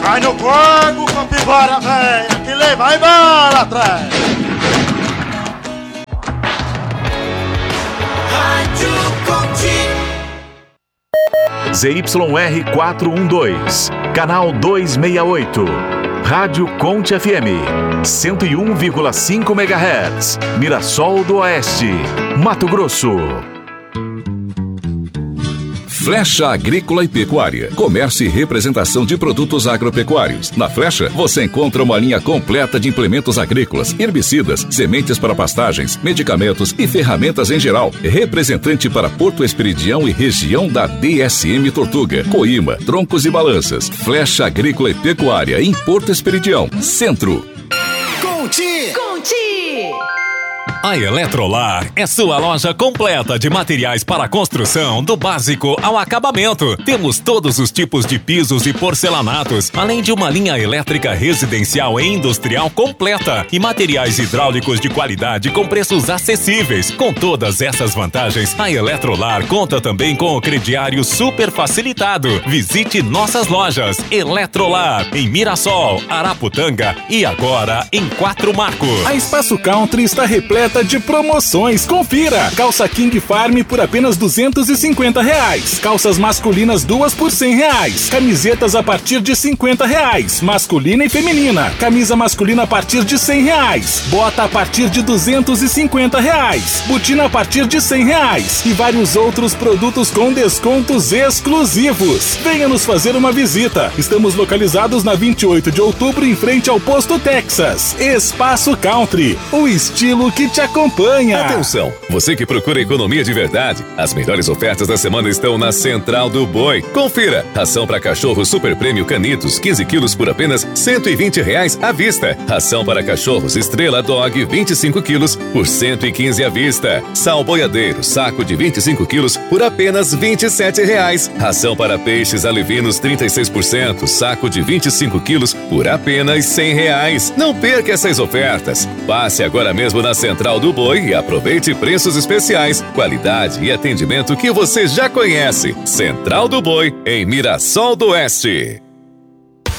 Vai no corpo, capivara velha, que leva a embora atrás. ZYR 412, canal 268. Rádio Conte FM, 101,5 MHz, Mirassol do Oeste, Mato Grosso. Flecha Agrícola e Pecuária. Comércio e representação de produtos agropecuários. Na Flecha, você encontra uma linha completa de implementos agrícolas, herbicidas, sementes para pastagens, medicamentos e ferramentas em geral. Representante para Porto Esperidião e região da DSM Tortuga, Coíma, Troncos e Balanças. Flecha Agrícola e Pecuária em Porto Esperidião, Centro. Conte! A Eletrolar é sua loja completa de materiais para construção, do básico ao acabamento. Temos todos os tipos de pisos e porcelanatos, além de uma linha elétrica residencial e industrial completa e materiais hidráulicos de qualidade com preços acessíveis. Com todas essas vantagens, a Eletrolar conta também com o crediário super facilitado. Visite nossas lojas Eletrolar em Mirassol, Araputanga e agora em Quatro Marcos. A Espaço Country está repleta de promoções. Confira! Calça King Farm por apenas R$250. Calças masculinas 2 por R$100. Camisetas a partir de R$50. Masculina e feminina. Camisa masculina a partir de R$100. Bota a partir de R$250. Botina a partir de R$100. E vários outros produtos com descontos exclusivos. Venha nos fazer uma visita. Estamos localizados na 28 de outubro em frente ao Posto Texas. Espaço Country. O estilo que te acompanha. Atenção, você que procura economia de verdade, as melhores ofertas da semana estão na Central do Boi. Confira, ração para cachorro Super Prêmio Canitos, 15 quilos por apenas R$120 à vista. Ração para cachorros Estrela Dog, 25 quilos por R$115 à vista. Sal boiadeiro, saco de 25 quilos por apenas R$27. Ração para peixes alevinos 36%, saco de 25 quilos por apenas R$100. Não perca essas ofertas. Passe agora mesmo na Central do Boi e aproveite preços especiais, qualidade e atendimento que você já conhece. Central do Boi, em Mirassol do Oeste.